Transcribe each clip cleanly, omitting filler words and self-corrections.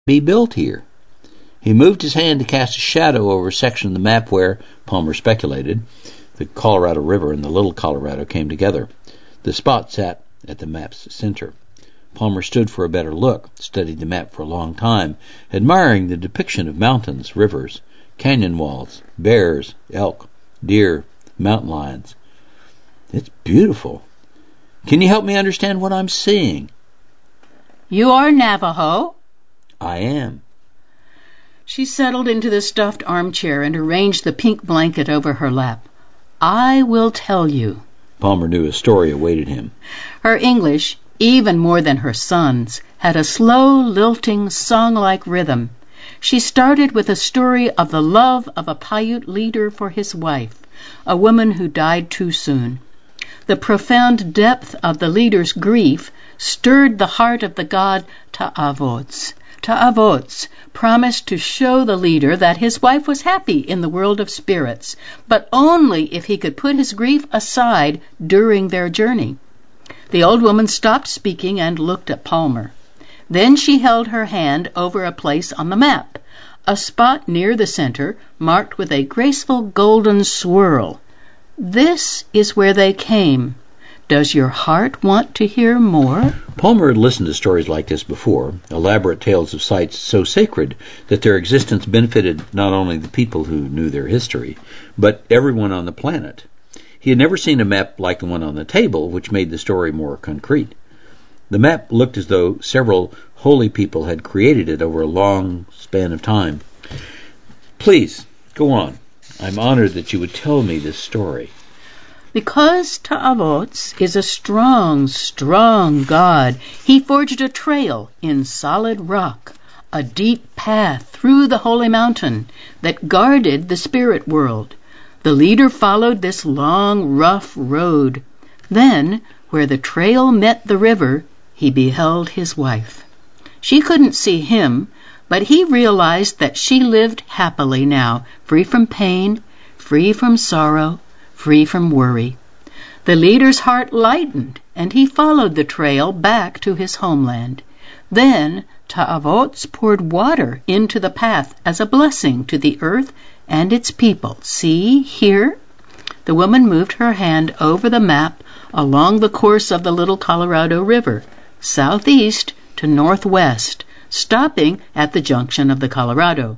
be built here. He moved his hand to cast a shadow over a section of the map where, Palmer speculated, the Colorado River and the Little Colorado came together. The spot sat at the map's center. Palmer stood for a better look, studied the map for a long time, admiring the depiction of mountains, rivers, canyon walls, bears, elk, deer, mountain lions. It's beautiful. Can you help me understand what I'm seeing? You are Navajo? I am. She settled into the stuffed armchair and arranged the pink blanket over her lap. I will tell you. Palmer knew a story awaited him. Her English, even more than her son's, had a slow, lilting, song-like rhythm. She started with a story of the love of a Paiute leader for his wife, a woman who died too soon. The profound depth of the leader's grief stirred the heart of the god Ta'avots. Ta'avots promised to show the leader that his wife was happy in the world of spirits, but only if he could put his grief aside during their journey. The old woman stopped speaking and looked at Palmer. Then she held her hand over a place on the map, a spot near the center marked with a graceful golden swirl. This is where they came. Does your heart want to hear more? Palmer had listened to stories like this before, elaborate tales of sites so sacred that their existence benefited not only the people who knew their history, but everyone on the planet. He had never seen a map like the one on the table, which made the story more concrete. The map looked as though several holy people had created it over a long span of time. Please, go on. I'm honored that you would tell me this story. Because Ta'avots is a strong, strong god, he forged a trail in solid rock, a deep path through the holy mountain that guarded the spirit world. The leader followed this long, rough road. Then, where the trail met the river, he beheld his wife. She couldn't see him, but he realized that she lived happily now, free from pain, free from sorrow, free from worry. The leader's heart lightened, and he followed the trail back to his homeland. Then Ta'avots poured water into the path as a blessing to the earth and its people. See here? The woman moved her hand over the map along the course of the Little Colorado River, southeast to northwest, stopping at the junction of the Colorado.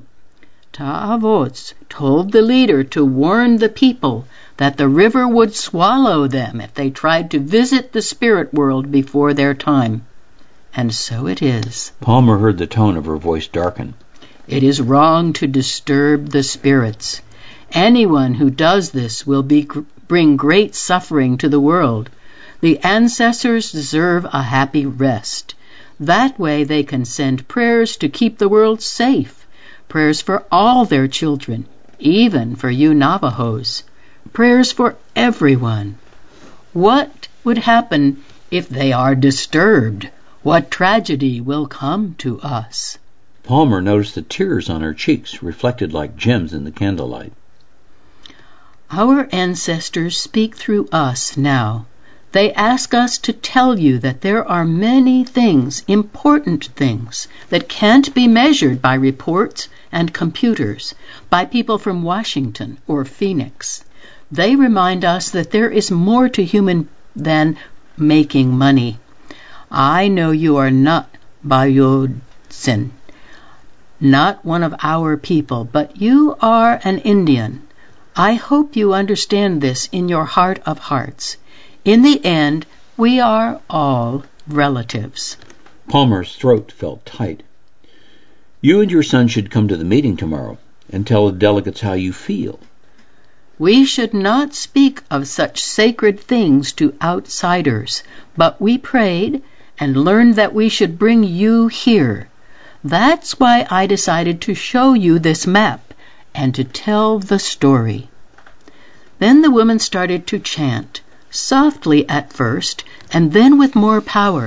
Ta'avots told the leader to warn the people that the river would swallow them if they tried to visit the spirit world before their time. And so it is. Palmer heard the tone of her voice darken. It is wrong to disturb the spirits. Anyone who does this will bring great suffering to the world. The ancestors deserve a happy rest. That way they can send prayers to keep the world safe, prayers for all their children, even for you Navajos, prayers for everyone. What would happen if they are disturbed? What tragedy will come to us? Palmer noticed the tears on her cheeks reflected like gems in the candlelight. Our ancestors speak through us now. They ask us to tell you that there are many things, important things, that can't be measured by reports and computers, by people from Washington or Phoenix. They remind us that there is more to human than making money. I know you are not Bayodsin, not one of our people, but you are an Indian. I hope you understand this in your heart of hearts. In the end, we are all relatives. Palmer's throat felt tight. You and your son should come to the meeting tomorrow and tell the delegates how you feel. We should not speak of such sacred things to outsiders, but we prayed and learned that we should bring you here. That's why I decided to show you this map and to tell the story. Then the woman started to chant, softly at first, and then with more power.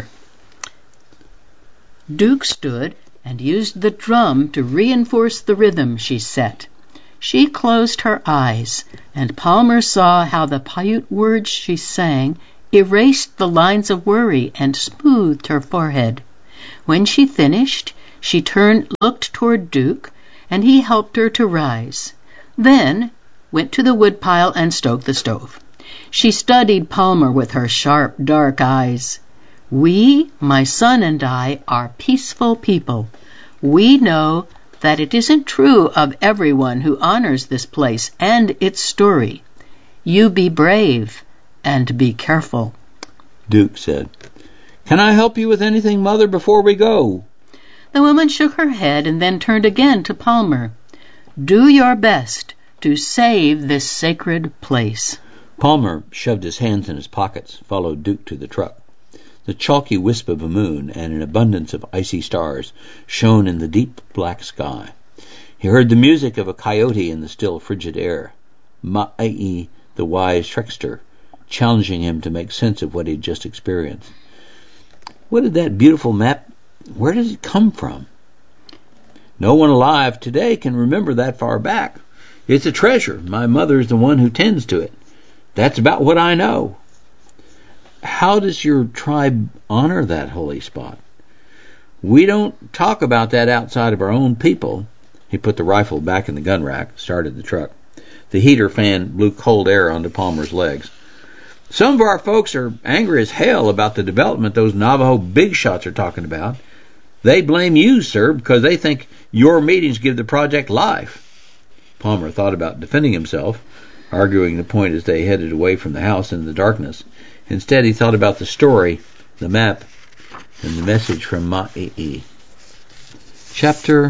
Duke stood and used the drum to reinforce the rhythm she set. She closed her eyes, and Palmer saw how the Paiute words she sang erased the lines of worry and smoothed her forehead. When she finished, She looked toward Duke, and he helped her to rise. Then went to the woodpile and stoked the stove. She studied Palmer with her sharp, dark eyes. We, my son and I, are peaceful people. We know that it isn't true of everyone who honors this place and its story. You be brave and be careful. Duke said, "Can I help you with anything, Mother, before we go?" The woman shook her head and then turned again to Palmer. Do your best to save this sacred place. Palmer shoved his hands in his pockets, followed Duke to the truck. The chalky wisp of a moon and an abundance of icy stars shone in the deep black sky. He heard the music of a coyote in the still frigid air. Ma'i, the wise trickster, challenging him to make sense of what he'd just experienced. What did that beautiful map, where did it come from? No one alive today can remember that far back. It's a treasure. My mother's the one who tends to it. That's about what I know. How does your tribe honor that holy spot? We don't talk about that outside of our own people. He put the rifle back in the gun rack, started the truck. The heater fan blew cold air onto Palmer's legs. Some of our folks are angry as hell about the development those Navajo big shots are talking about. They blame you, sir, because they think your meetings give the project life. Palmer thought about defending himself, arguing the point as they headed away from the house into the darkness. Instead, he thought about the story, the map, and the message from Ma'i. Chapter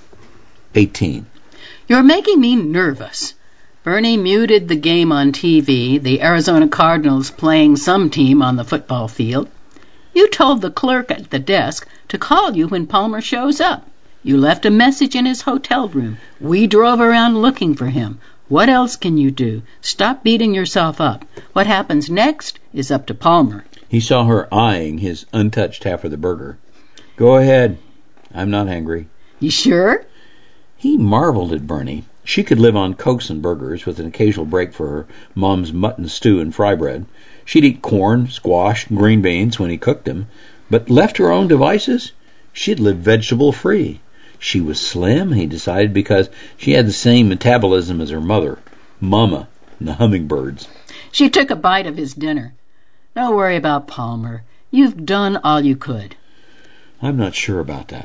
18. You're making me nervous. Bernie muted the game on TV, the Arizona Cardinals playing some team on the football field. You told the clerk at the desk to call you when Palmer shows up. You left a message in his hotel room. We drove around looking for him. What else can you do? Stop beating yourself up. What happens next is up to Palmer. He saw her eyeing his untouched half of the burger. Go ahead. I'm not hungry. You sure? He marveled at Bernie. She could live on Cokes and burgers with an occasional break for her mom's mutton stew and fry bread. She'd eat corn, squash, and green beans when he cooked them. But left to her own devices, she'd live vegetable-free. She was slim, he decided, because she had the same metabolism as her mother, Mama, and the hummingbirds. She took a bite of his dinner. Don't worry about Palmer. You've done all you could. I'm not sure about that.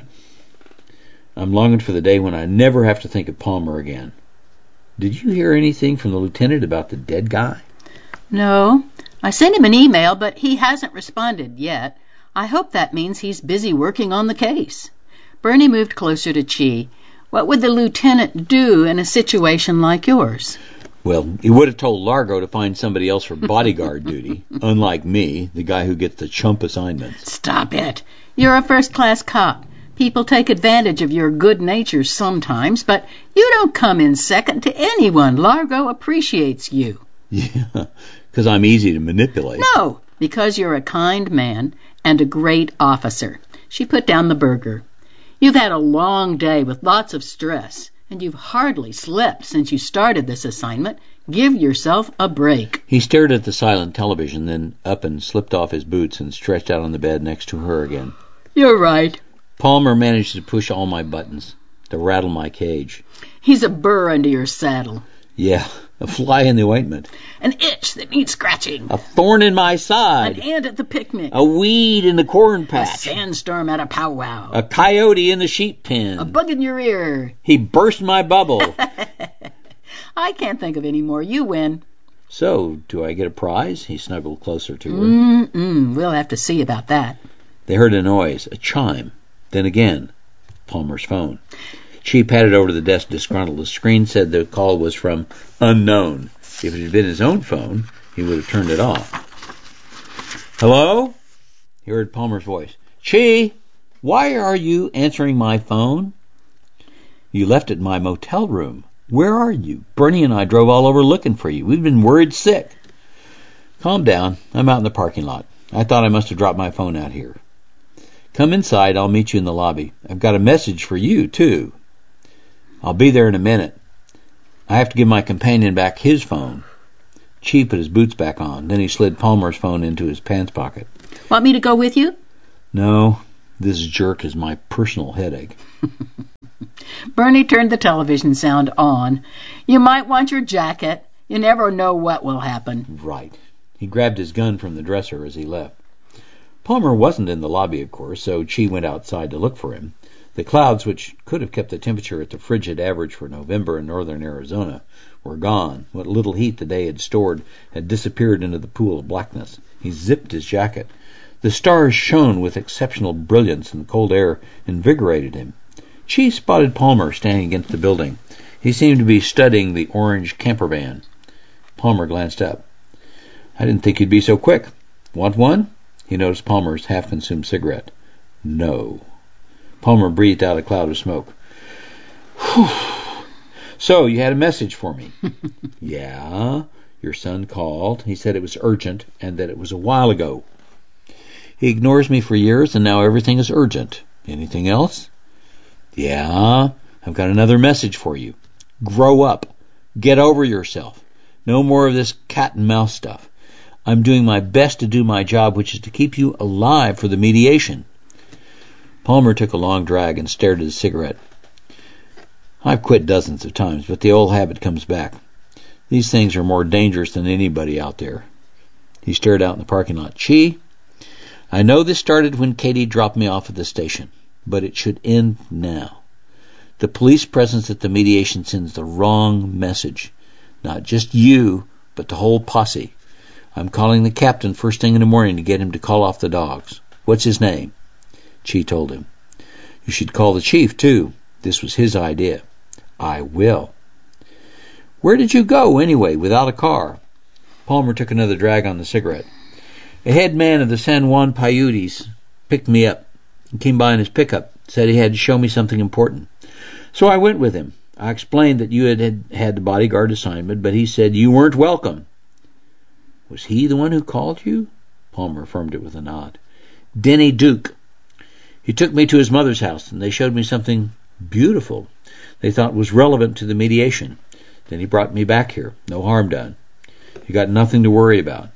I'm longing for the day when I never have to think of Palmer again. Did you hear anything from the lieutenant about the dead guy? No. I sent him an email, but he hasn't responded yet. I hope that means he's busy working on the case. Bernie moved closer to Chi. What would the lieutenant do in a situation like yours? Well, he would have told Largo to find somebody else for bodyguard duty, unlike me, the guy who gets the chump assignments. Stop it. You're a first-class cop. People take advantage of your good nature sometimes, but you don't come in second to anyone. Largo appreciates you. Yeah, because I'm easy to manipulate. No, because you're a kind man and a great officer. She put down the burger. You've had a long day with lots of stress, and you've hardly slept since you started this assignment. Give yourself a break. He stared at the silent television, then up and slipped off his boots and stretched out on the bed next to her again. You're right. Palmer managed to push all my buttons, to rattle my cage. He's a burr under your saddle. Yeah, a fly in the ointment. An itch that needs scratching. A thorn in my side. An ant at the picnic. A weed in the corn patch. A sandstorm at a powwow. A coyote in the sheep pen. A bug in your ear. He burst my bubble. I can't think of any more. You win. So, do I get a prize? He snuggled closer to her. We'll have to see about that. They heard a noise, a chime. Then again, Palmer's phone. She patted over to the desk disgruntled. The screen said the call was from unknown. If it had been his own phone, he would have turned it off. Hello? He heard Palmer's voice. Chi, why are you answering my phone? You left it in my motel room. Where are you? Bernie and I drove all over looking for you. We've been worried sick. Calm down. I'm out in the parking lot. I thought I must have dropped my phone out here. Come inside. I'll meet you in the lobby. I've got a message for you, too. I'll be there in a minute. I have to give my companion back his phone. Chi put his boots back on. Then he slid Palmer's phone into his pants pocket. Want me to go with you? No, This jerk is my personal headache. Bernie turned the television sound on. You might want your jacket. You never know what will happen. Right. He grabbed his gun from the dresser as he left. Palmer wasn't in the lobby, of course, so Chi went outside to look for him. The clouds, which could have kept the temperature at the frigid average for November in northern Arizona, were gone. What little heat the day had stored had disappeared into the pool of blackness. He zipped his jacket. The stars shone with exceptional brilliance, and the cold air invigorated him. Chi spotted Palmer standing against the building. He seemed to be studying the orange camper van. Palmer glanced up. "I didn't think you'd be so quick. Want one?" He noticed Palmer's half-consumed cigarette. "No." Palmer breathed out a cloud of smoke. "Whew. So, you had a message for me." "Yeah. Your son called. He said it was urgent and that it was a while ago." "He ignores me for years, and now everything is urgent. Anything else?" "Yeah. I've got another message for you. Grow up. Get over yourself. No more of this cat and mouse stuff. I'm doing my best to do my job, which is to keep you alive for the mediation." Palmer took a long drag and stared at his cigarette. "I've quit dozens of times, but the old habit comes back. These things are more dangerous than anybody out there." He stared out in the parking lot. "Chi, I know this started when Katie dropped me off at the station, but it should end now. The police presence at the mediation sends the wrong message. Not just you, but the whole posse. I'm calling the captain first thing in the morning to get him to call off the dogs. What's his name?" Chi told him. "You should call the chief, too. This was his idea." "I will." "Where did you go, anyway, without a car?" Palmer took another drag on the cigarette. "A head man of the San Juan Paiutes picked me up. He came by in his pickup, said he had to show me something important. So I went with him. I explained that you had the bodyguard assignment, but he said you weren't welcome." "Was he the one who called you?" Palmer affirmed it with a nod. "Denny Duke. He took me to his mother's house, and they showed me something beautiful they thought was relevant to the mediation. Then he brought me back here. No harm done. You got nothing to worry about."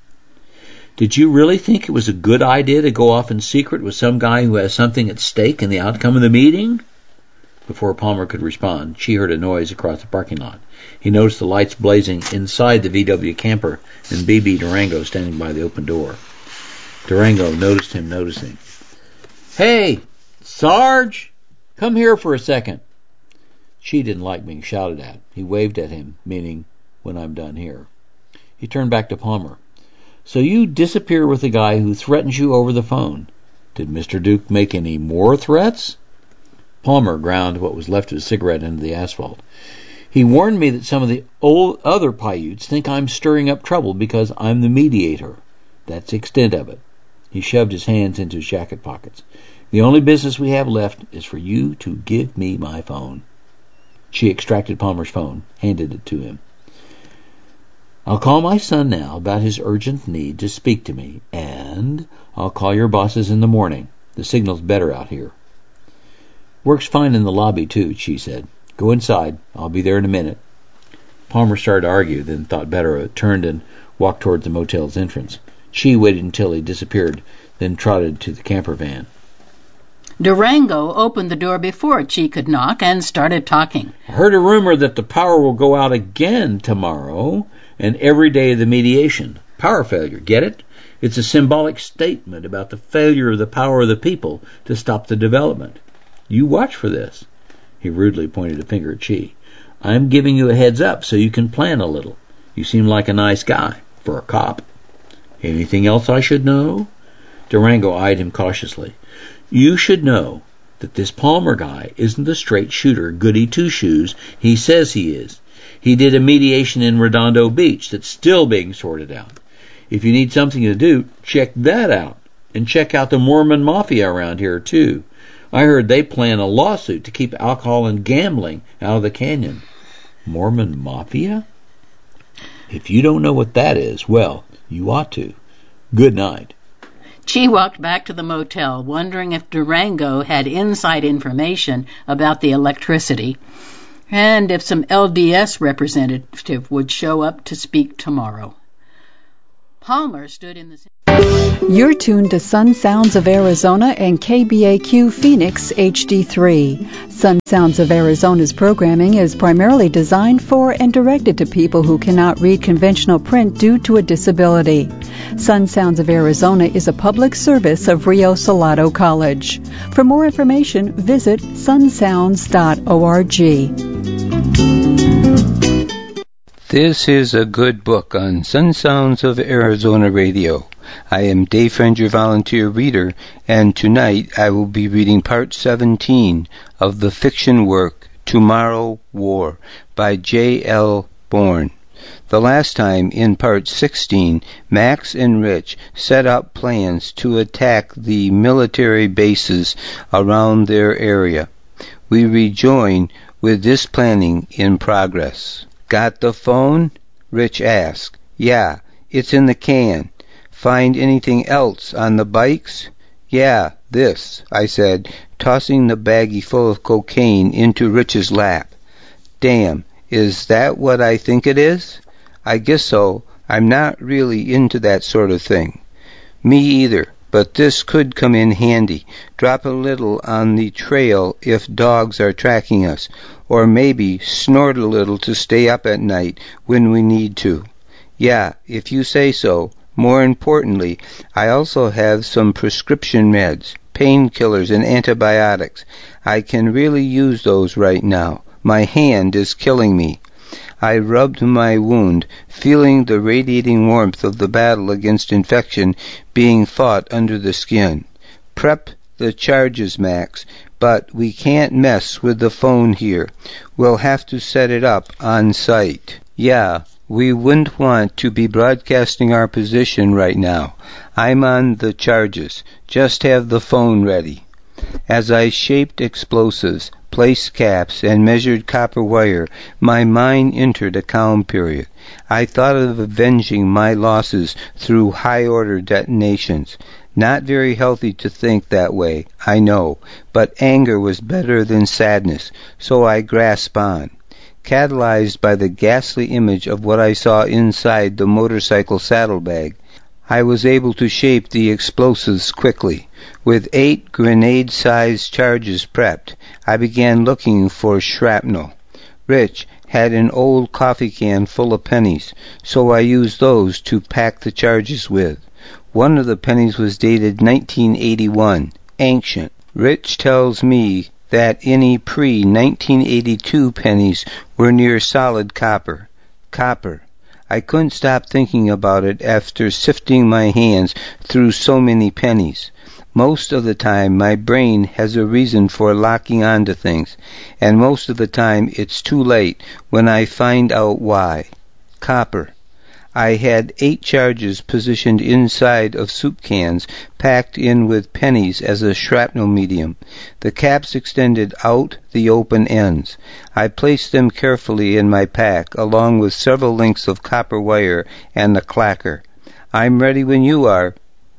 "Did you really think it was a good idea to go off in secret with some guy who has something at stake in the outcome of the meeting?" Before Palmer could respond, Chi heard a noise across the parking lot. He noticed the lights blazing inside the VW camper and BB Durango standing by the open door. Durango noticed him noticing. "Hey, Sarge! Come here for a second." Chi didn't like being shouted at. He waved at him, meaning, "When I'm done here." He turned back to Palmer. "So you disappear with the guy who threatens you over the phone. Did Mr. Duke make any more threats?" Palmer ground what was left of his cigarette into the asphalt. "He warned me that some of the other Paiutes think I'm stirring up trouble because I'm the mediator. That's the extent of it." He shoved his hands into his jacket pockets. "The only business we have left is for you to give me my phone." She extracted Palmer's phone, handed it to him. "I'll call my son now about his urgent need to speak to me, and I'll call your bosses in the morning. The signal's better out here." "Works fine in the lobby, too," she said. "Go inside. I'll be there in a minute." Palmer started to argue, then thought better of it, turned and walked toward the motel's entrance. Chi waited until he disappeared, then trotted to the camper van. Durango opened the door before Chi could knock and started talking. "I heard a rumor that the power will go out again tomorrow and every day of the mediation. Power failure, get it? It's a symbolic statement about the failure of the power of the people to stop the development. You watch for this." He rudely pointed a finger at Chi. "I'm giving you a heads up so you can plan a little. You seem like a nice guy, for a cop." "Anything else I should know?" Durango eyed him cautiously. "You should know that this Palmer guy isn't the straight shooter goody two-shoes he says he is. He did a mediation in Redondo Beach that's still being sorted out. If you need something to do, check that out. And check out the Mormon Mafia around here, too. I heard they plan a lawsuit to keep alcohol and gambling out of the canyon." "Mormon Mafia? If you don't know what that is, well, you ought to. Good night." Chi walked back to the motel, wondering if Durango had inside information about the electricity, and if some LDS representative would show up to speak tomorrow. Palmer stood in the You're tuned to Sun Sounds of Arizona and KBAQ Phoenix HD3. Sun Sounds of Arizona's programming is primarily designed for and directed to people who cannot read conventional print due to a disability. Sun Sounds of Arizona is a public service of Rio Salado College. For more information, visit sunsounds.org. This is a good book on Sun Sounds of Arizona Radio. I am Dave Friend, your volunteer reader, and tonight I will be reading part 17 of the fiction work Tomorrow War by J.L. Bourne. The last time, in part 16, Max and Rich set up plans to attack the military bases around their area. We rejoin with this planning in progress. Got the phone? Rich asked. Yeah, it's in the can. Find anything else on the bikes? Yeah, this, I said, tossing the baggie full of cocaine into Rich's lap. Damn, is that what I think it is? I guess so. I'm not really into that sort of thing. Me either, but this could come in handy. Drop a little on the trail if dogs are tracking us, or maybe snort a little to stay up at night when we need to. Yeah, if you say so. More importantly, I also have some prescription meds, painkillers, and antibiotics. I can really use those right now. My hand is killing me. I rubbed my wound, feeling the radiating warmth of the battle against infection being fought under the skin. Prep the charges, Max, but we can't mess with the phone here. We'll have to set it up on site. Yeah. We wouldn't want to be broadcasting our position right now. I'm on the charges. Just have the phone ready. As I shaped explosives, placed caps, and measured copper wire, my mind entered a calm period. I thought of avenging my losses through high-order detonations. Not very healthy to think that way, I know, but anger was better than sadness, so I grasped on. Catalyzed by the ghastly image of what I saw inside the motorcycle saddlebag, I was able to shape the explosives quickly. With 8 grenade-sized charges prepped, I began looking for shrapnel. Rich had an old coffee can full of pennies, so I used those to pack the charges with. One of the pennies was dated 1981, ancient. Rich tells me that any pre-1982 pennies were near solid copper. Copper. I couldn't stop thinking about it after sifting my hands through so many pennies. Most of the time my brain has a reason for locking onto things, and most of the time it's too late when I find out why. Copper. I had 8 charges positioned inside of soup cans, packed in with pennies as a shrapnel medium. The caps extended out the open ends. I placed them carefully in my pack, along with several lengths of copper wire and the clacker. I'm ready when you are.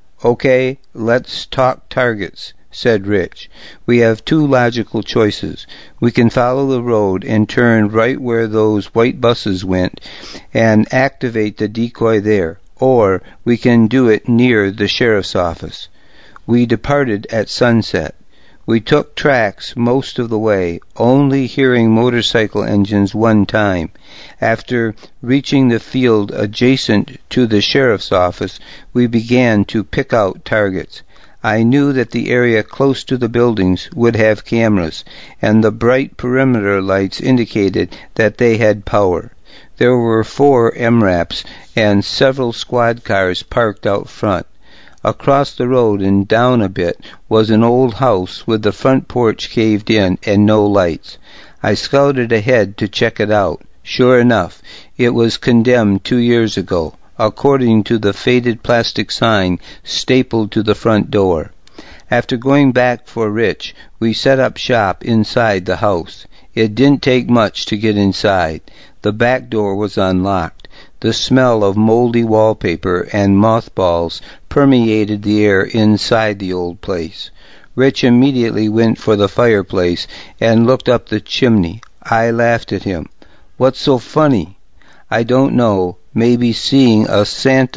Okay, let's talk targets, said Rich. We have 2 logical choices. We can follow the road and turn right where those white buses went and activate the decoy there, or we can do it near the sheriff's office. We departed at sunset. We took tracks most of the way, only hearing motorcycle engines one time. After reaching the field adjacent to the sheriff's office, we began to pick out targets. I knew that the area close to the buildings would have cameras, and the bright perimeter lights indicated that they had power. There were 4 MRAPs and several squad cars parked out front. Across the road and down a bit was an old house with the front porch caved in and no lights. I scouted ahead to check it out. Sure enough, it was condemned 2 years ago, according to the faded plastic sign stapled to the front door. After going back for Rich, we set up shop inside the house. It didn't take much to get inside. The back door was unlocked. The smell of moldy wallpaper and mothballs permeated the air inside the old place. Rich immediately went for the fireplace and looked up the chimney. I laughed at him. What's so funny? I don't know. Maybe seeing a Santa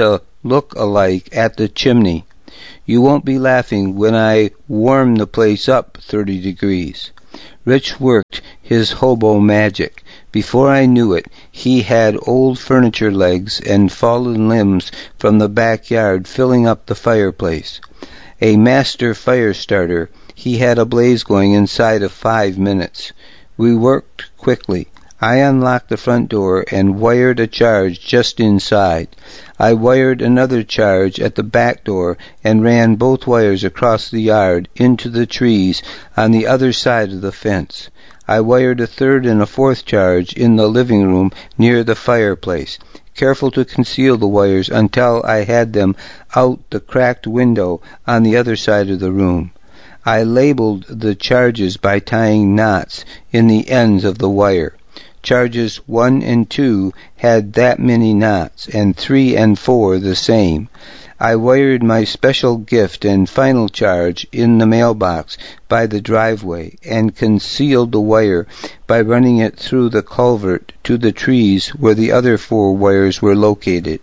look alike at the chimney. You won't be laughing when I warm the place up 30 degrees. Rich worked his hobo magic. Before I knew it, he had old furniture legs and fallen limbs from the backyard filling up the fireplace. A master fire starter, he had a blaze going inside of 5 minutes. We worked quickly. I unlocked the front door and wired a charge just inside. I wired another charge at the back door and ran both wires across the yard into the trees on the other side of the fence. I wired a third and a fourth charge in the living room near the fireplace, careful to conceal the wires until I had them out the cracked window on the other side of the room. I labeled the charges by tying knots in the ends of the wire. Charges 1 and 2 had that many knots, and 3 and 4 the same. I wired my special gift and final charge in the mailbox by the driveway and concealed the wire by running it through the culvert to the trees where the other 4 wires were located.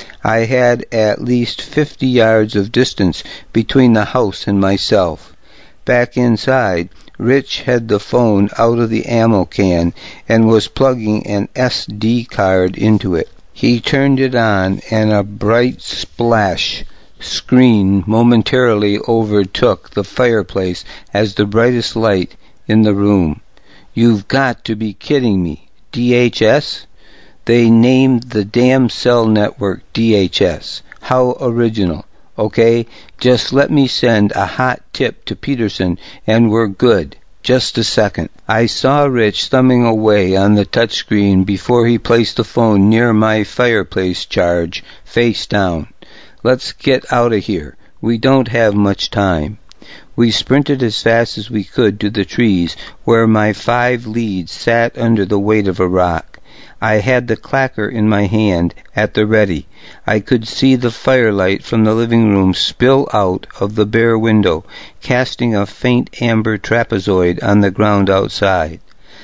I had at least 50 yards of distance between the house and myself. Back inside, Rich had the phone out of the ammo can and was plugging an SD card into it. He turned it on, and a bright splash screen momentarily overtook the fireplace as the brightest light in the room. You've got to be kidding me. DHS? They named the damn cell network DHS. How original. Okay, just let me send a hot tip to Peterson and we're good. Just a second. I saw Rich thumbing away on the touchscreen before he placed the phone near my fireplace charge, face down. Let's get out of here. We don't have much time. We sprinted as fast as we could to the trees where my 5 leads sat under the weight of a rock. I had the clacker in my hand at the ready. I could see the firelight from the living room spill out of the bare window, casting a faint amber trapezoid on the ground outside.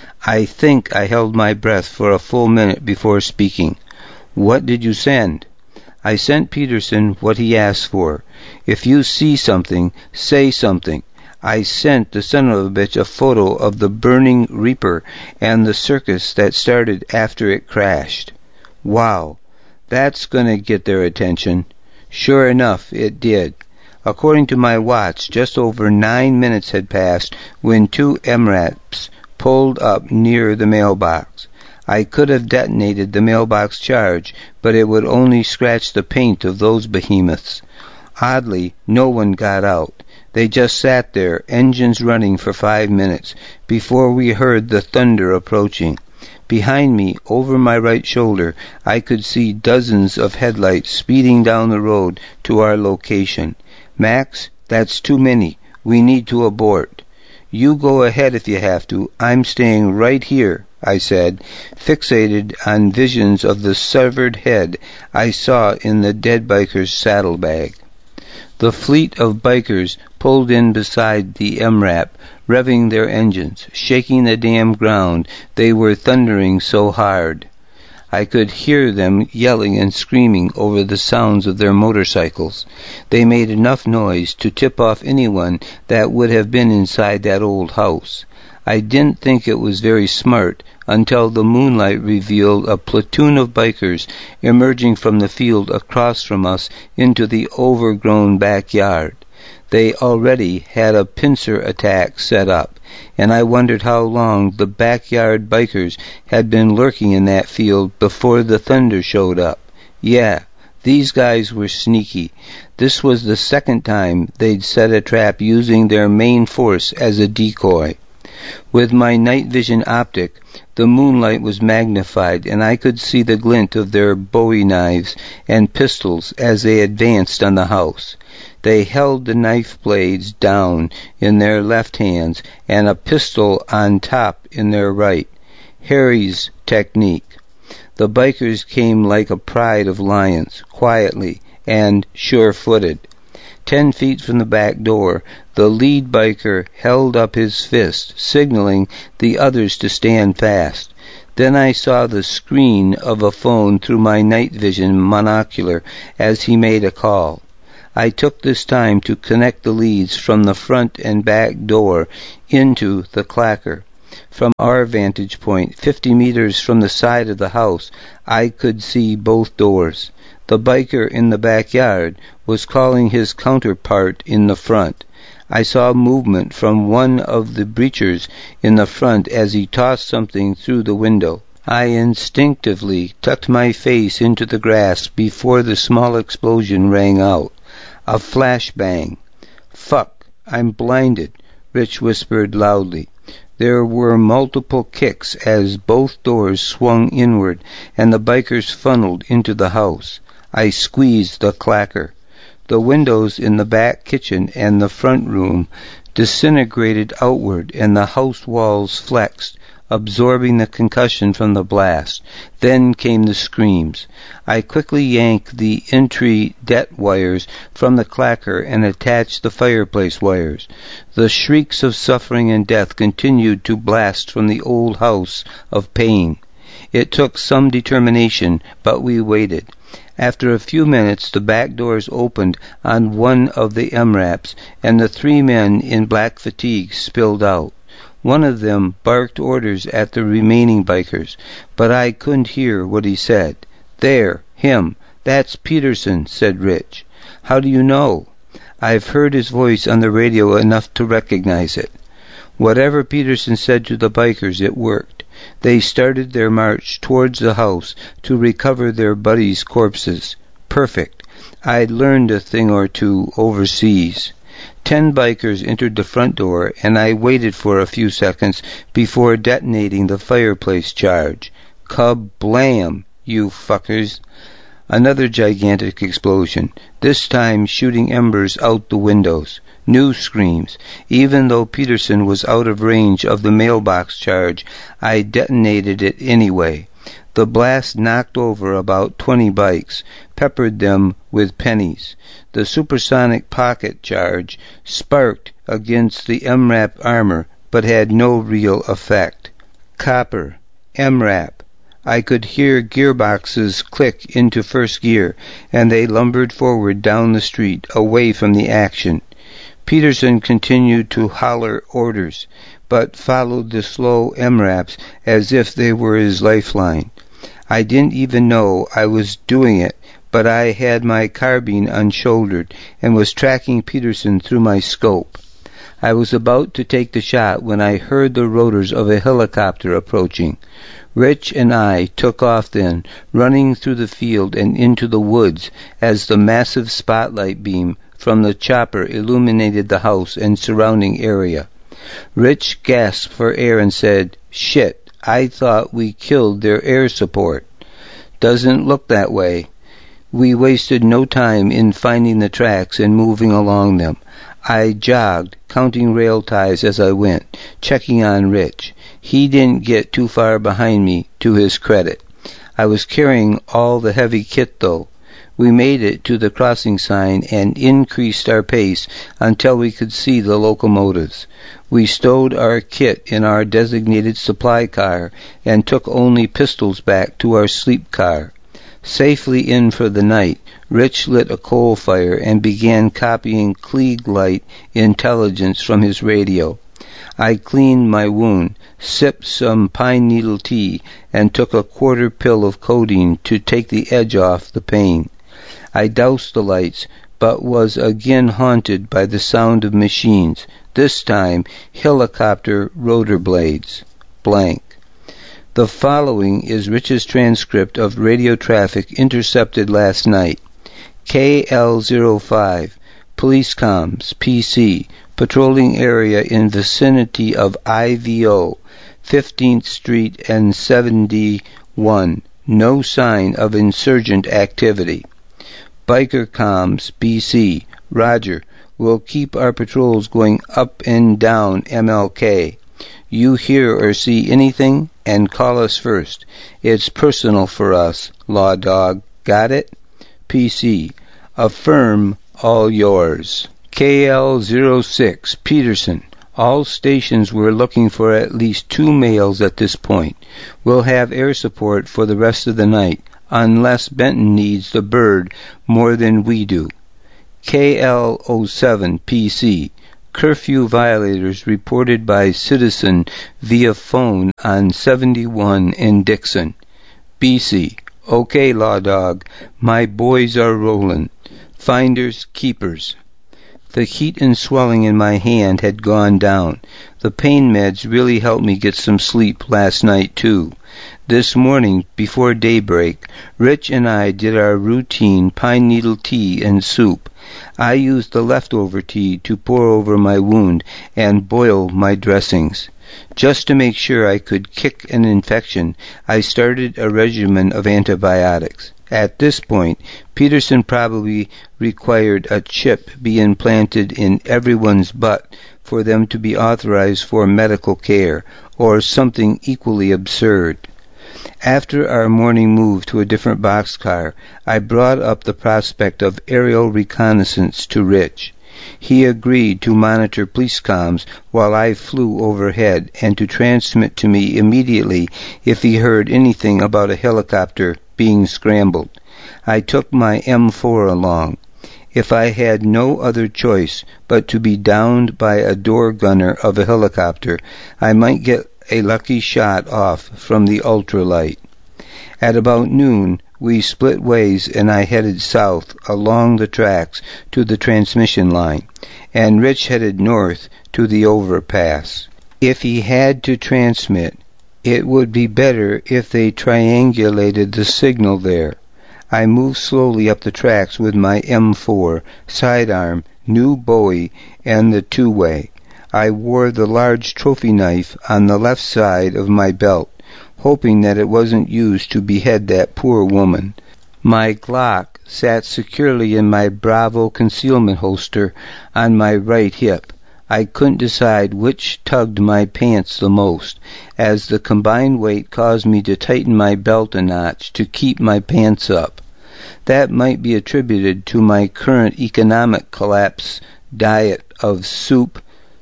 I think I held my breath for a full minute before speaking. What did you send? I sent Peterson what he asked for. If you see something, say something. I sent the son of a bitch a photo of the burning Reaper and the circus that started after it crashed. Wow, that's gonna get their attention. Sure enough, it did. According to my watch, just over 9 minutes had passed when 2 MRAPs pulled up near the mailbox. I could have detonated the mailbox charge, but it would only scratch the paint of those behemoths. Oddly, no one got out. They just sat there, engines running for 5 minutes, before we heard the thunder approaching. Behind me, over my right shoulder, I could see dozens of headlights speeding down the road to our location. Max, that's too many. We need to abort. You go ahead if you have to. I'm staying right here, I said, fixated on visions of the severed head I saw in the dead biker's saddlebag. The fleet of bikers pulled in beside the MRAP, revving their engines, shaking the damn ground. They were thundering so hard. I could hear them yelling and screaming over the sounds of their motorcycles. They made enough noise to tip off anyone that would have been inside that old house. I didn't think it was very smart until the moonlight revealed a platoon of bikers emerging from the field across from us into the overgrown backyard. They already had a pincer attack set up, and I wondered how long the backyard bikers had been lurking in that field before the thunder showed up. Yeah, these guys were sneaky. This was the second time they'd set a trap using their main force as a decoy. With my night vision optic, the moonlight was magnified, and I could see the glint of their bowie knives and pistols as they advanced on the house. They held the knife blades down in their left hands and a pistol on top in their right. Harry's technique. The bikers came like a pride of lions, quietly and sure-footed. 10 feet from the back door, the lead biker held up his fist, signaling the others to stand fast. Then I saw the screen of a phone through my night vision monocular as he made a call. I took this time to connect the leads from the front and back door into the clacker. From our vantage point, 50 meters from the side of the house, I could see both doors. The biker in the backyard was calling his counterpart in the front. I saw movement from one of the breachers in the front as he tossed something through the window. I instinctively tucked my face into the grass before the small explosion rang out. A flashbang. "Fuck, I'm blinded," Rich whispered loudly. There were multiple kicks as both doors swung inward and the bikers funneled into the house. I squeezed the clacker. The windows in the back kitchen and the front room disintegrated outward and the house walls flexed, absorbing the concussion from the blast. Then came the screams. I quickly yanked the entry det wires from the clacker and attached the fireplace wires. The shrieks of suffering and death continued to blast from the old house of pain. It took some determination, but we waited. After a few minutes, the back doors opened on one of the MRAPs, and the 3 men in black fatigues spilled out. One of them barked orders at the remaining bikers, but I couldn't hear what he said. "There, him. That's Peterson," said Rich. "How do you know?" "I've heard his voice on the radio enough to recognize it." Whatever Peterson said to the bikers, it worked. They started their march towards the house to recover their buddies' corpses. Perfect. I'd learned a thing or two overseas. 10 bikers entered the front door, and I waited for a few seconds before detonating the fireplace charge. Kablam, you fuckers. Another gigantic explosion, this time shooting embers out the windows. New screams. Even though Peterson was out of range of the mailbox charge, I detonated it anyway. The blast knocked over about 20 bikes, peppered them with pennies. The supersonic pocket charge sparked against the MRAP armor, but had no real effect. Copper. MRAP. I could hear gearboxes click into first gear, and they lumbered forward down the street, away from the action. Peterson continued to holler orders, but followed the slow MRAPs as if they were his lifeline. I didn't even know I was doing it, but I had my carbine unshouldered and was tracking Peterson through my scope. I was about to take the shot when I heard the rotors of a helicopter approaching. Rich and I took off then, running through the field and into the woods as the massive spotlight beam from the chopper illuminated the house and surrounding area. Rich gasped for air and said, "Shit, I thought we killed their air support." "Doesn't look that way." We wasted no time in finding the tracks and moving along them. I jogged, counting rail ties as I went, checking on Rich. He didn't get too far behind me, to his credit. I was carrying all the heavy kit, though. We made it to the crossing sign and increased our pace until we could see the locomotives. We stowed our kit in our designated supply car and took only pistols back to our sleep car. Safely in for the night, Rich lit a coal fire and began copying Klieg-Light intelligence from his radio. I cleaned my wound, sipped some pine needle tea, and took a quarter pill of codeine to take the edge off the pain. I doused the lights, but was again haunted by the sound of machines, this time helicopter rotor blades. Blank. The following is Rich's transcript of radio traffic intercepted last night. KL05, Police Comms, PC, patrolling area in vicinity of IVO, 15th Street and 71. No sign of insurgent activity. Biker Comms, BC, Roger. We'll keep our patrols going up and down MLK. You hear or see anything, and call us first. It's personal for us, Law Dog. Got it? PC. Affirm, all yours. KL06, Peterson. All stations were looking for at least 2 males at this point. We'll have air support for the rest of the night, unless Benton needs the bird more than we do. KL07PC. Curfew violators reported by citizen via phone on 71 in Dixon. BC. Okay, Law Dog. My boys are rolling. Finders, keepers. The heat and swelling in my hand had gone down. The pain meds really helped me get some sleep last night, too. This morning, before daybreak, Rich and I did our routine pine needle tea and soup. I used the leftover tea to pour over my wound and boil my dressings. Just to make sure I could kick an infection, I started a regimen of antibiotics. At this point, Peterson probably required a chip be implanted in everyone's butt for them to be authorized for medical care, or something equally absurd. After our morning move to a different boxcar, I brought up the prospect of aerial reconnaissance to Rich. He agreed to monitor police comms while I flew overhead and to transmit to me immediately if he heard anything about a helicopter being scrambled. I took my M4 along. If I had no other choice but to be downed by a door gunner of a helicopter, I might get a lucky shot off from the ultralight. At about noon, we split ways and I headed south along the tracks to the transmission line, and Rich headed north to the overpass. If he had to transmit, it would be better if they triangulated the signal there. I moved slowly up the tracks with my M4, sidearm, new Bowie, and the two-way. I wore the large trophy knife on the left side of my belt, hoping that it wasn't used to behead that poor woman. My Glock sat securely in my Bravo concealment holster on my right hip. I couldn't decide which tugged my pants the most, as the combined weight caused me to tighten my belt a notch to keep my pants up. That might be attributed to my current economic collapse diet of soup,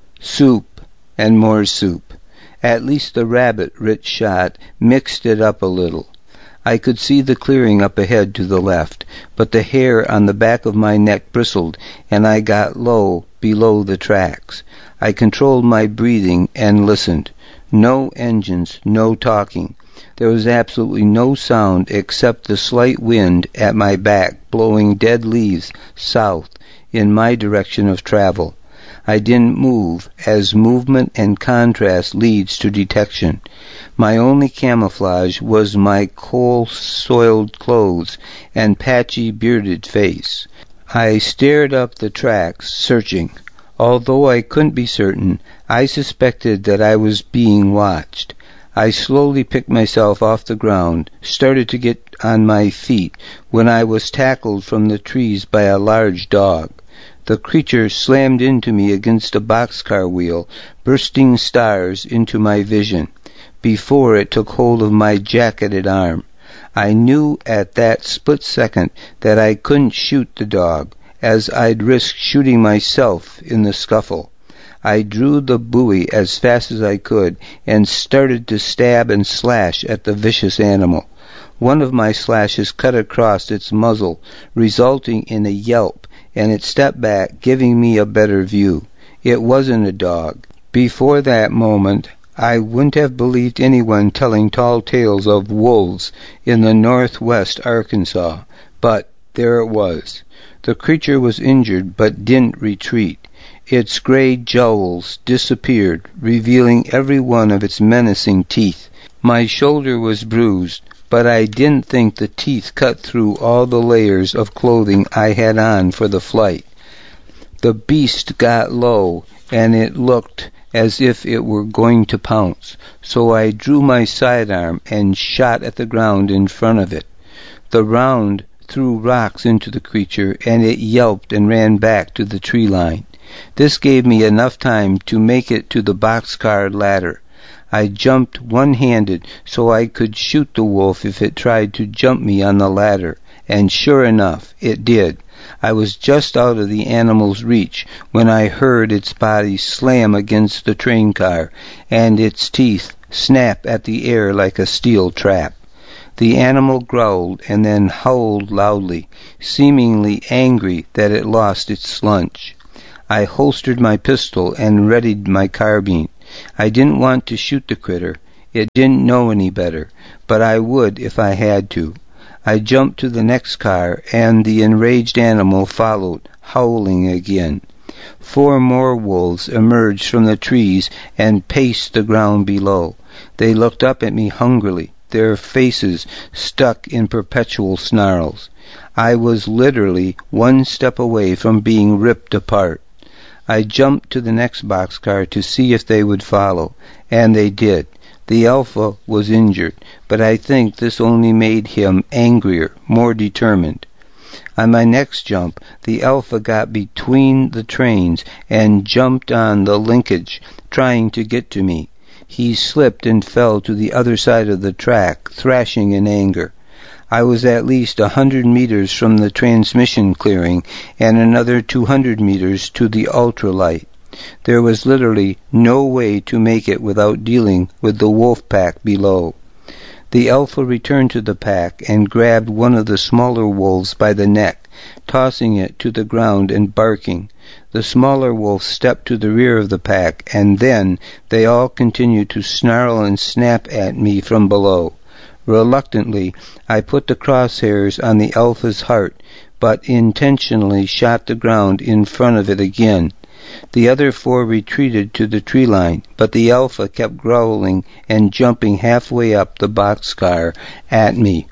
and more soup. At least the rabbit Rich shot mixed it up a little. I could see the clearing up ahead to the left, but the hair on the back of my neck bristled, and I got low below the tracks. I controlled my breathing and listened. No engines, no talking. There was absolutely no sound except the slight wind at my back blowing dead leaves south in my direction of travel. I didn't move, as movement and contrast leads to detection. My only camouflage was my coal-soiled clothes and patchy bearded face. I stared up the tracks, searching. Although I couldn't be certain, I suspected that I was being watched. I slowly picked myself off the ground, started to get on my feet, when I was tackled from the trees by a large dog. The creature slammed into me against a boxcar wheel, bursting stars into my vision, before it took hold of my jacketed arm. I knew at that split second that I couldn't shoot the dog, as I'd risk shooting myself in the scuffle. I drew the Bowie as fast as I could and started to stab and slash at the vicious animal. One of my slashes cut across its muzzle, resulting in a yelp, and it stepped back, giving me a better view. It wasn't a dog. Before that moment, I wouldn't have believed anyone telling tall tales of wolves in the northwest Arkansas, but there it was. The creature was injured but didn't retreat. Its gray jowls disappeared, revealing every one of its menacing teeth. My shoulder was bruised, but I didn't think the teeth cut through all the layers of clothing I had on for the flight. The beast got low, and it looked as if it were going to pounce, so I drew my sidearm and shot at the ground in front of it. The round threw rocks into the creature, and it yelped and ran back to the tree line. This gave me enough time to make it to the boxcar ladder. I jumped one-handed so I could shoot the wolf if it tried to jump me on the ladder, and sure enough, it did. I was just out of the animal's reach when I heard its body slam against the train car and its teeth snap at the air like a steel trap. The animal growled and then howled loudly, seemingly angry that it lost its lunch. I holstered my pistol and readied my carbine. I didn't want to shoot the critter. It didn't know any better, but I would if I had to. I jumped to the next car, and the enraged animal followed, howling again. 4 more wolves emerged from the trees and paced the ground below. They looked up at me hungrily, their faces stuck in perpetual snarls. I was literally 1 step away from being ripped apart. I jumped to the next boxcar to see if they would follow, and they did. The Alpha was injured, but I think this only made him angrier, more determined. On my next jump, the Alpha got between the trains and jumped on the linkage, trying to get to me. He slipped and fell to the other side of the track, thrashing in anger. I was at least 100 meters from the transmission clearing and another 200 meters to the ultralight. There was literally no way to make it without dealing with the wolf pack below. The Alpha returned to the pack and grabbed one of the smaller wolves by the neck, tossing it to the ground and barking. The smaller wolf stepped to the rear of the pack, and then they all continued to snarl and snap at me from below. Reluctantly, I put the crosshairs on the Alpha's heart, but intentionally shot the ground in front of it again. The other 4 retreated to the tree line, but the Alpha kept growling and jumping halfway up the boxcar at me.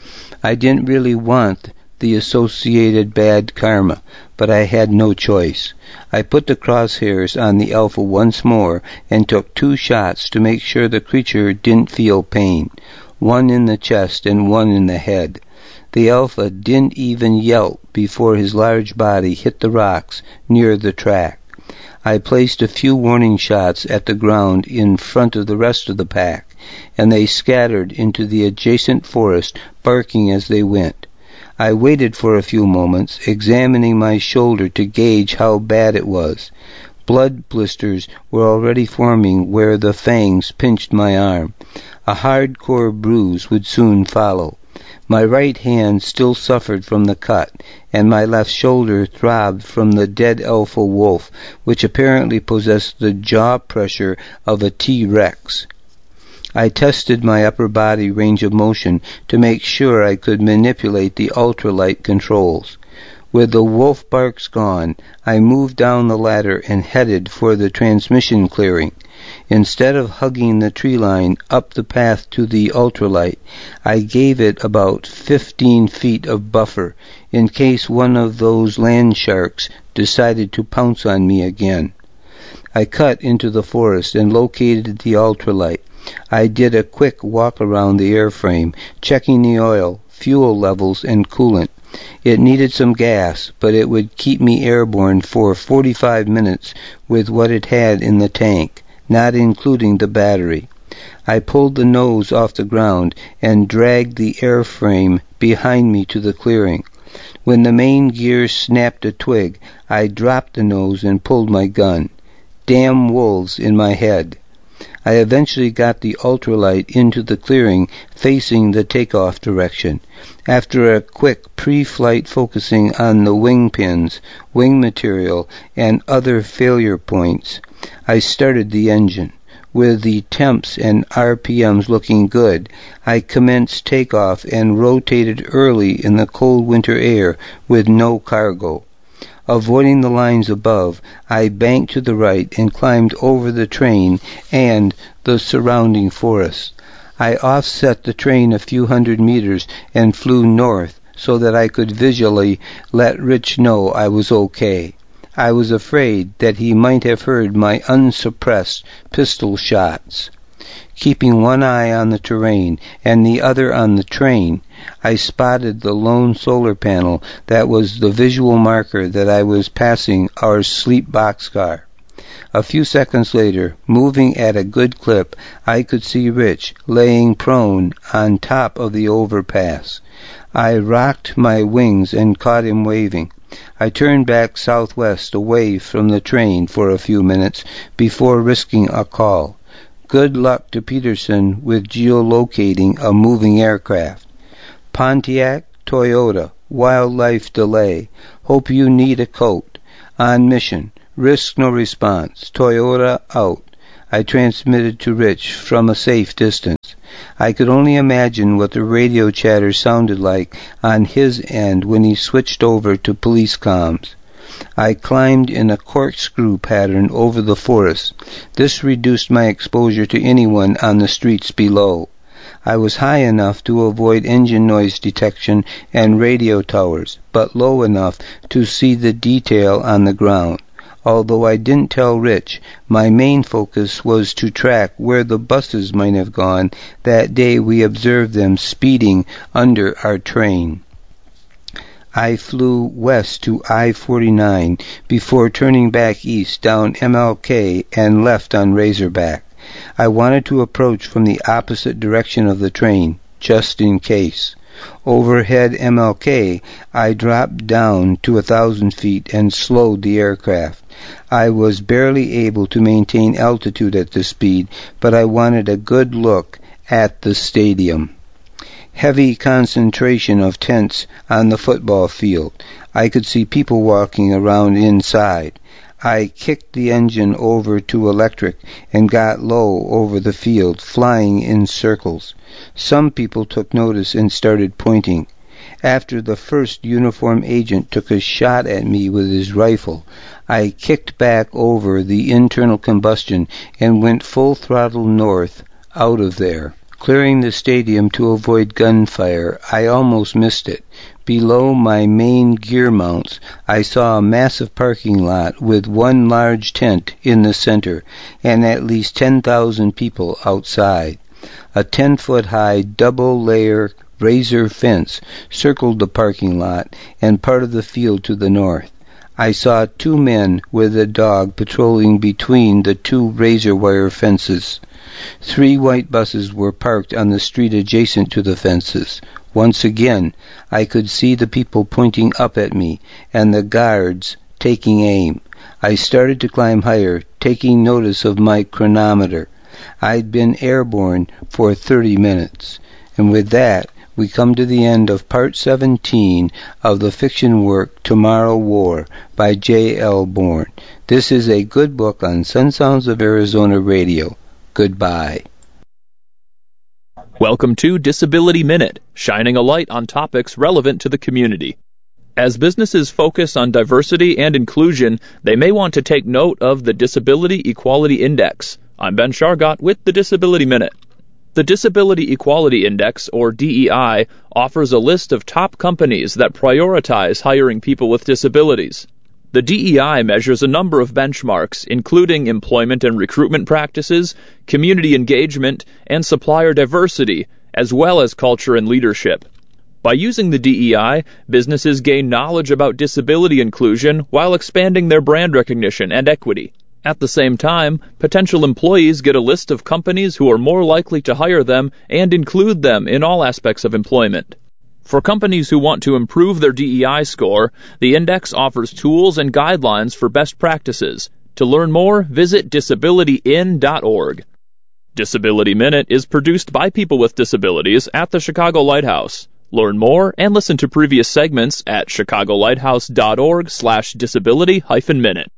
I didn't really want the associated bad karma, but I had no choice. I put the crosshairs on the Alpha once more and took 2 shots to make sure the creature didn't feel pain, 1 in the chest and 1 in the head. The Alpha didn't even yelp before his large body hit the rocks near the track. I placed a few warning shots at the ground in front of the rest of the pack, and they scattered into the adjacent forest, barking as they went. I waited for a few moments, examining my shoulder to gauge how bad it was. Blood blisters were already forming where the fangs pinched my arm. A hardcore bruise would soon follow. My right hand still suffered from the cut, and my left shoulder throbbed from the dead Alpha wolf, which apparently possessed the jaw pressure of a T-Rex. I tested my upper body range of motion to make sure I could manipulate the ultralight controls. With the wolf barks gone, I moved down the ladder and headed for the transmission clearing. Instead of hugging the tree line up the path to the ultralight, I gave it about 15 feet of buffer in case one of those land sharks decided to pounce on me again. I cut into the forest and located the ultralight. I did a quick walk around the airframe, checking the oil, fuel levels, and coolant. It needed some gas, but it would keep me airborne for 45 minutes with what it had in the tank, not including the battery. I pulled the nose off the ground and dragged the airframe behind me to the clearing. When the main gear snapped a twig, I dropped the nose and pulled my gun. Damn wolves in my head. I eventually got the ultralight into the clearing facing the takeoff direction. After a quick pre-flight focusing on the wing pins, wing material, and other failure points, I started the engine. With the temps and RPMs looking good, I commenced takeoff and rotated early in the cold winter air with no cargo. Avoiding the lines above, I banked to the right and climbed over the train and the surrounding forest. I offset the train a few hundred meters and flew north so that I could visually let Rich know I was okay. I was afraid that he might have heard my unsuppressed pistol shots. Keeping one eye on the terrain and the other on the train, I spotted the lone solar panel that was the visual marker that I was passing our sleep boxcar. A few seconds later, moving at a good clip, I could see Rich laying prone on top of the overpass. I rocked my wings and caught him waving. I turned back southwest away from the train for a few minutes before risking a call. Good luck to Peterson with geolocating a moving aircraft. Pontiac, Toyota, wildlife delay. Hope you need a coat. On mission. Risk no response. Toyota out. I transmitted to Rich from a safe distance. I could only imagine what the radio chatter sounded like on his end when he switched over to police comms. I climbed in a corkscrew pattern over the forest. This reduced my exposure to anyone on the streets below. I was high enough to avoid engine noise detection and radio towers, but low enough to see the detail on the ground. Although I didn't tell Rich, my main focus was to track where the buses might have gone that day we observed them speeding under our train. I flew west to I-49 before turning back east down MLK and left on Razorback. I wanted to approach from the opposite direction of the train, just in case. Overhead MLK, I dropped down to 1,000 feet and slowed the aircraft. I was barely able to maintain altitude at this speed, but I wanted a good look at the stadium. Heavy concentration of tents on the football field. I could see people walking around inside. I kicked the engine over to electric and got low over the field, flying in circles. Some people took notice and started pointing. After the first uniformed agent took a shot at me with his rifle, I kicked back over the internal combustion and went full throttle north out of there. Clearing the stadium to avoid gunfire, I almost missed it. Below my main gear mounts, I saw a massive parking lot with one large tent in the center and at least 10,000 people outside. A 10-foot-high double-layer razor fence circled the parking lot and part of the field to the north. I saw 2 men with a dog patrolling between the 2 razor wire fences. 3 white buses were parked on the street adjacent to the fences. Once again, I could see the people pointing up at me and the guards taking aim. I started to climb higher, taking notice of my chronometer. I'd been airborne for 30 minutes. And with that, we come to the end of Part 17 of the fiction work Tomorrow War by J.L. Bourne. This is a good book on Sun Sounds of Arizona Radio. Goodbye. Welcome to Disability Minute, shining a light on topics relevant to the community. As businesses focus on diversity and inclusion, they may want to take note of the Disability Equality Index. I'm Ben Shargott with the Disability Minute. The Disability Equality Index, or DEI, offers a list of top companies that prioritize hiring people with disabilities. The DEI measures a number of benchmarks, including employment and recruitment practices, community engagement, and supplier diversity, as well as culture and leadership. By using the DEI, businesses gain knowledge about disability inclusion while expanding their brand recognition and equity. At the same time, potential employees get a list of companies who are more likely to hire them and include them in all aspects of employment. For companies who want to improve their DEI score, the index offers tools and guidelines for best practices. To learn more, visit disabilityin.org. Disability Minute is produced by people with disabilities at the Chicago Lighthouse. Learn more and listen to previous segments at chicagolighthouse.org/disability-minute.